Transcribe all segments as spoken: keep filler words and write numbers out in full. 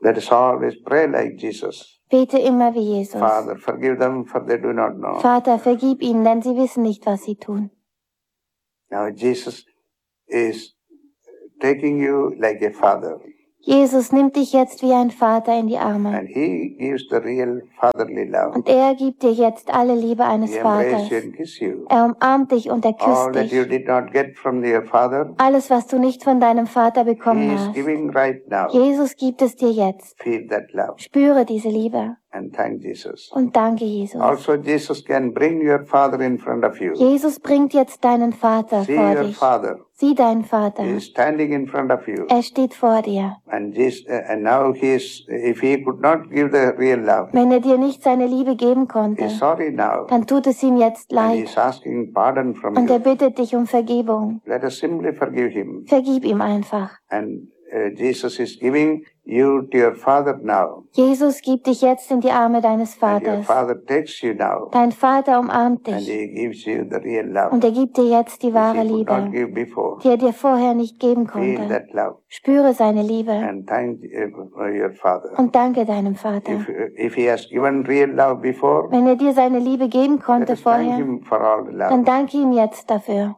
Let us always pray like Jesus. Bete immer wie Jesus. Father, forgive them, for they do not know. Vater, vergib ihnen, denn sie wissen nicht, was sie tun. Now Jesus is taking you like a father. Jesus nimmt dich jetzt wie ein Vater in die Arme. And he gives the real fatherly love. Und er gibt dir jetzt alle Liebe eines He Vaters. embraces you and kisses you. Er umarmt dich und er All küsst that you dich. did not get from your father, Alles, was du nicht von deinem Vater he bekommen is hast. giving right now. Jesus gibt es dir jetzt. Feel that love Spüre diese Liebe and thank Jesus. und danke Jesus. Also Jesus can bring your father in front of you. Jesus bringt jetzt deinen Vater See vor your dich. father. Sieh deinen Vater. He is standing in front of you. Er steht vor dir. And this, uh, and now he is, if he could not give the real love, Wenn er dir nicht seine Liebe geben konnte, he's sorry now. dann tut es ihm jetzt And leid. he's asking pardon from Und er you. bittet dich um Vergebung. Let us simply forgive him. Vergib ihm einfach. And uh, Jesus is giving you to your father now. Jesus gibt dich jetzt in die Arme deines And your Vaters. father takes you now. Dein Vater umarmt And dich. he gives you the real love. Und er gibt dir jetzt die Which wahre he could not Liebe, give before. die er dir vorher nicht geben Feel konnte. that love. Spüre seine Liebe And thank uh, your father. und danke deinem Vater. If, if he has given real love before, Wenn er dir seine Liebe geben let konnte us thank vorher, him for all the dann love. danke ihm jetzt dafür.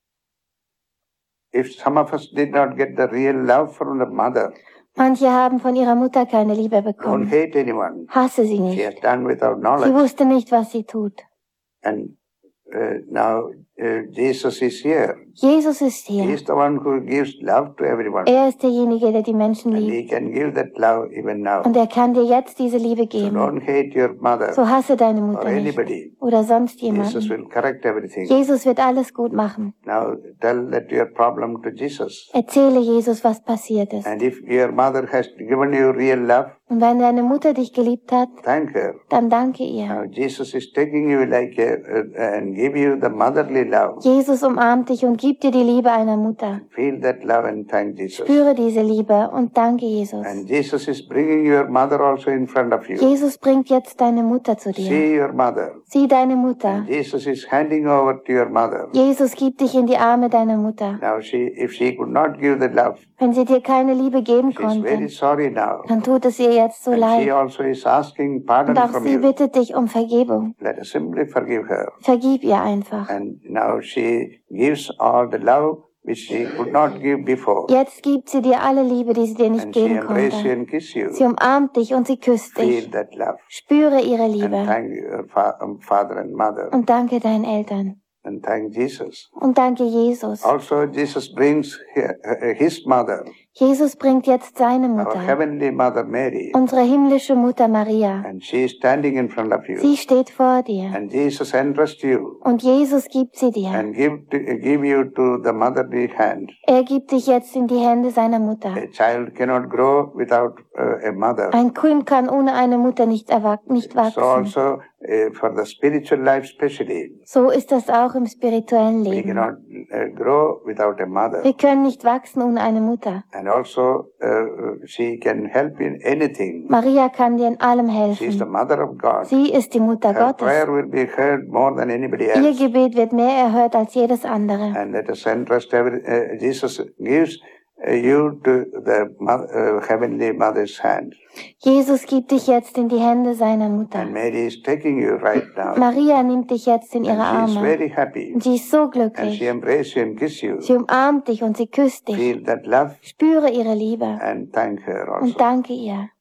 If some of us did not get the real love from the mother, Manche haben von ihrer Mutter keine Liebe don't bekommen. hate anyone. Hasse sie She has nicht. done without Sie knowledge. wusste nicht, was sie tut. And uh, now uh, Jesus is here. Jesus ist He hier. is the one who gives love to everyone. Er ist derjenige, der die Menschen And liebt. he can give that love even now. Und er kann dir jetzt diese Liebe So geben. don't hate your mother So hasse deine or Mutter nicht. anybody. Oder sonst Jesus jemanden. will correct everything. Jesus wird alles gut machen. Now tell that your problem to Jesus. Erzähle Jesus, was passiert ist. And if your mother has given you real love, Und wenn deine Mutter dich geliebt hat, thank her. dann danke ihr. Now Jesus is taking you like a, uh, and give you the motherly love. Jesus umarmt dich und gibt dir die Liebe einer Mutter. Feel that love and thank Jesus. Spüre diese Liebe und danke Jesus. And Jesus is bringing your mother also in front of you. Jesus bringt jetzt deine Mutter zu dir. See your mother. Sieh deine Mutter. Jesus is handing over to your mother. Jesus gibt dich in die Arme deiner Mutter. Now she, if she could not give the love, Wenn sie dir keine Liebe geben she is very konnte, sorry now. dann tut es ihr jetzt so And she leid. also is asking pardon Und auch from sie you. bittet dich um Vergebung. Let us simply forgive her. Vergib ihr einfach. And now she gives all the love which she could not give before. Jetzt gibt sie dir alle Liebe, die sie dir nicht And she geben embraces you konnte. and kisses you. Sie umarmt dich und sie küsst Feel dich. that love. Spüre ihre And Liebe. thank your fa- um, father and mother. Und danke deinen Eltern. And thank Jesus. Und danke Jesus. Also Jesus brings hi- his mother, Jesus bringt jetzt seine our Mutter, heavenly mother Mary. unsere himmlische Mutter Maria. And she is standing in front of you. Sie steht vor dir. And Jesus entrusts you Und Jesus gibt sie dir. and give, to, give you to the motherly hand. Er gibt dich jetzt in die Hände seiner A Mutter. child cannot grow without uh, a mother. Ein Kind kann ohne eine Mutter nicht, erwach nicht So wachsen. also uh, for the spiritual life especially, So ist das auch im spirituellen we Leben. cannot uh, grow without a mother. Wir können nicht wachsen ohne eine Mutter. And also uh, she can help in anything. Maria kann dir in allem She is the helfen. mother of God. Sie ist die Mutter Her Gottes. prayer will be heard more than anybody Ihr else. Gebet wird mehr erhört als jedes andere. And let us entrust every, uh, Jesus gives uh, you to the mo- uh, heavenly mother's hand. Jesus gibt dich jetzt in die Hände seiner Mutter. And Mary is taking you right now. Maria nimmt dich jetzt in ihre And she is Arme. very happy. Und sie ist so And she glücklich. embraces you and kisses you. Sie umarmt dich und sie küsst dich. Feel that love Spüre ihre Liebe and thank her also. und danke ihr.